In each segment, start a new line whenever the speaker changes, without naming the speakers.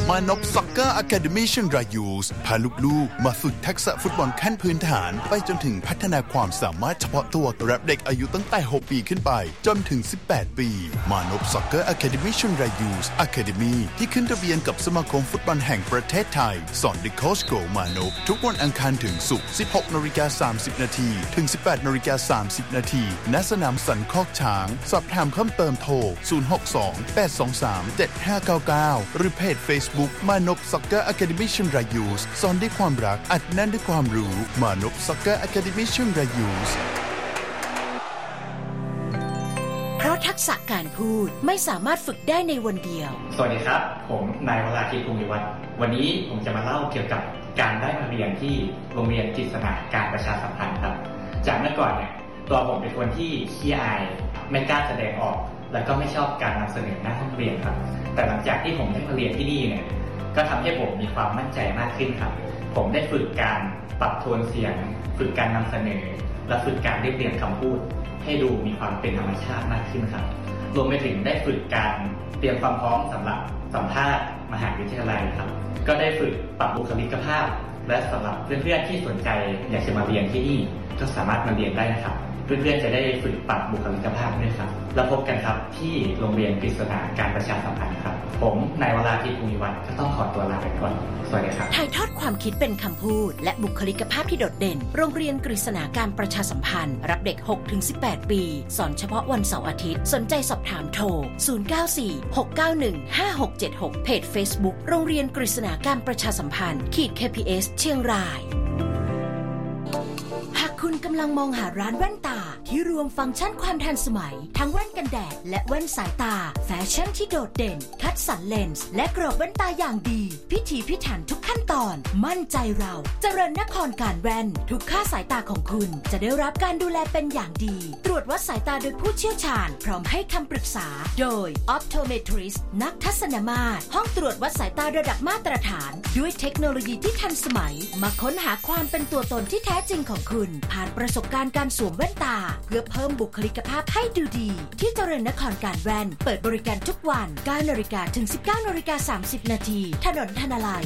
มานพซ็อกเกอร์อะคาเดมี่เชียงรายยูสพาลูกๆมาฝึกทักษะฟุตบอลขั้นพื้นฐานไปจนถึงพัฒนาความสามารถเฉพาะตัวรับเด็กอายุตั้งแต่6ปีขึ้นไปจนถึง18ปีมานพซ็อกเกอร์อะคาเดมี่เชียงรายยูสอะคาเดมี่ที่ขึ้นทะเบียนกับสมาคมฟุตบอลแห่งประเทศไทยสอนโดยโค้ชโกมานพทุกวันอังคารถึงศุกร์ 16:30 น.ถึง 18:30 น.ณสนามสันคอกช้างสอบถามเพิ่มเติมโทร 062-823-7599 หรือเพจ Facebook มานพซ็อกเกอร์อะคาเดมี่เชียงรายยูสสอนด้วยความรักอัดแน่นด้วยความรู้มานพซ็อกเกอร์อะคาเดมี่เชียงรายยูส
เพราะทักษะการพูดไม่สามารถฝึกได้ในวันเดียว
สวัสดีครับผมนายวราคิด ภูมิวัฒน์วันนี้ผมจะมาเล่าเกี่ยวกับการได้มาเรียนที่โรงเรียนกฤษณาการประชาสัมพันธ์ครับจากเมื่อก่อนเนี่ยตัวผมเป็นคนที่ขี้อายไม่กล้าแสดงออกแล้วก็ไม่ชอบการนำเสนอหน้าห้องเรียนครับแต่หลังจากที่ผมได้มาเรียนที่นี่เนี่ยก็ทำให้ผมมีความมั่นใจมากขึ้นครับผมได้ฝึกการปรับโทนเสียงฝึกการนำเสนอและฝึกการเรียบเรียงคำพูดให้ดูมีความเป็นธรรมชาติมากขึ้นครับรวมไปถึงได้ฝึกการเตรียมความพร้อมสำหรับสัมภาษณ์มหาวิทยาลัยครับก็ได้ฝึกปรับบุคลิกภาพและสำหรับเพื่อนๆที่สนใจอยากจะมาเรียนที่นี่ก็สามารถมาเรียนได้นะครับเพื่อนๆจะได้ฝึกปรับบุคลิกภาพด้วยครับแล้วพบกันครับที่โรงเรียนกฤษณาการประชาสัมพันธ์ครับผมนายวราคิด ภูมิวัฒน์ก็ต้องขอตัวลาไปก่อนสวัสดีครับ
ถ่ายทอดความคิดเป็นคำพูดและบุคลิกภาพที่โดดเด่นโรงเรียนกฤษณาการประชาสัมพันธ์รับเด็ก 6-18 ปีสอนเฉพาะวันเสาร์อาทิตย์สนใจสอบถามโทร 094-691-5676 เพจ Facebook โรงเรียนกฤษณาการประชาสัมพันธ์ KPS เชียงรายคุณกำลังมองหาร้านแว่นตาที่รวมฟังก์ชันความทันสมัยทั้งแว่นกันแดดและแว่นสายตาแฟชั่นที่โดดเด่นคัดสรรเลนส์และกรอบแว่นตาอย่างดีพิถีพิถันทุกขั้นตอนมั่นใจเราเจริญนครการแว่นทุกค่าสายตาของคุณจะได้รับการดูแลเป็นอย่างดีตรวจวัดสายตาโดยผู้เชี่ยวชาญพร้อมให้คำปรึกษาโดย Optometrist นักทัศนมาตรห้องตรวจวัดสายตาระดับมาตรฐานด้วยเทคโนโลยีที่ทันสมัยมาค้นหาความเป็นตัวตนที่แท้จริงของคุณผ่านประสบการณ์การสวมแว่นตาเพื่อเพิ่มบุคลิกภาพให้ดูดีที่เจริญนครการแว่นเปิดบริการทุกวัน 9:00 นถึง 19:30 นถนนธนาลัย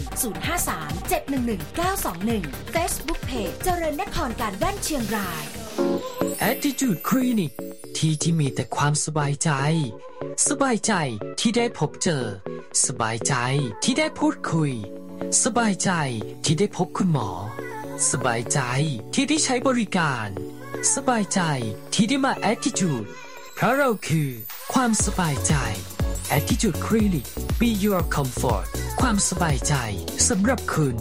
053-711-921 Facebook Page เจริญนครการแว่นเชียงราย
Attitude Clinic ที่มีแต่ความสบายใจสบายใจที่ได้พบเจอสบายใจที่ได้พูดคุยสบายใจที่ได้พบคุณหมอสบายใจที่ได้ใช้บริการสบายใจที่ได้มา Attitude เพราะเราคือความสบายใจ Attitude Clinic Be Your Comfort ความสบายใจสำหรับคุณ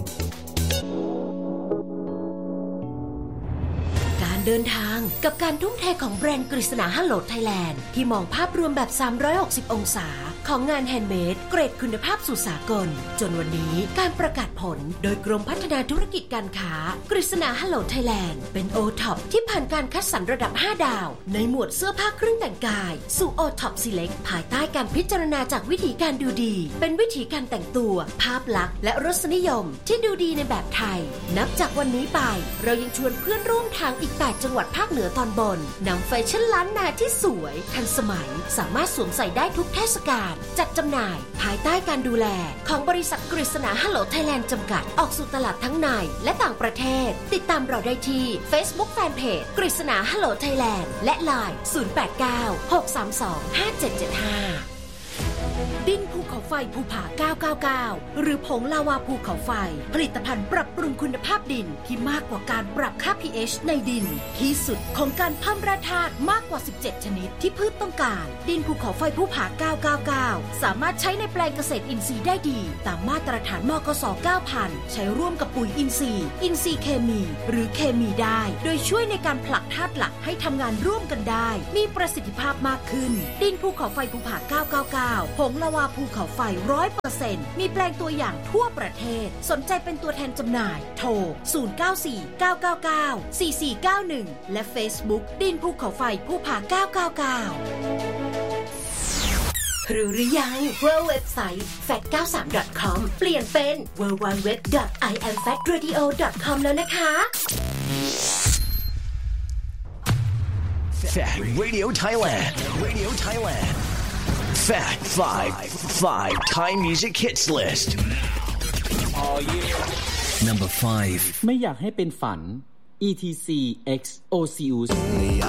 การเดินทางกับการทุ่มเทของแบรนด์กฤษณาฮัลโหลไทยแลนด์ที่มองภาพรวมแบบ360องศาของงานแฮนด์เมดเกรดคุณภาพสู่สากลจนวันนี้การประกาศผลโดยกรมพัฒนาธุรกิจการค้ากฤษณาฮัลโหลไทยแลนด์เป็น O-Top ที่ผ่านการคัดสรรระดับ5ดาวในหมวดเสื้อผ้าเครื่องแต่งกายสู่ O-Top Select ภายใต้การพิจารณาจากวิธีการดูดีเป็นวิธีการแต่งตัวภาพลักษณ์และรสนิยมที่ดูดีในแบบไทยนับจากวันนี้ไปเรายังชวนเพื่อนร่วมทางอีก8จังหวัดภาคเหนือตอนบนนำแฟชั่นล้านนาที่สวยทันสมัยสามารถสวมใส่ได้ทุกเทศกาลจัดจำหน่ายภายใต้การดูแลของบริษัทกฤษณาฮัลโหลไทยแลนด์จำกัดออกสู่ตลาดทั้งในและต่างประเทศติดตามเราได้ที่ Facebook Fanpage กฤษณาฮัลโหลไทยแลนด์และ LINE 089-632-5775ดินภูเขาไฟภูผา999หรือผงลาวาภูเขาไฟผลิตภัณฑ์ปรับปรุงคุณภาพดินที่มากกว่าการปรับค่า pH ในดินที่สุดของการเพิ่มแร่ธาตุมากกว่า17ชนิดที่พืชต้องการดินภูเขาไฟภูผา999สามารถใช้ในแปลงเกษตรอินทรีย์ได้ดีตามมาตรฐานมกส. 9000ใช้ร่วมกับปุ๋ยอินทรีย์เคมีหรือเคมีได้โดยช่วยในการผลักธาตุหลักให้ทำงานร่วมกันได้มีประสิทธิภาพมากขึ้นดินภูเขาไฟภูผา999ผงลาวาภูเขาไฟ 100% มีแปลงตัวอย่างทั่วประเทศสนใจเป็นตัวแทนจำหน่ายโทร 094-999-4491 และ Facebook ดินภูเขาไฟภูผา999รู้หรือยังว่าเว็บไซต์ fact93.com เปลี่ยนเป็น www.iamfactradio.com แล้วนะคะ
Fact Radio Thailand Fat 5 Thai Music Hits List. Number 5.
ไม่อยากให้เป็นฝัน ETC X Osius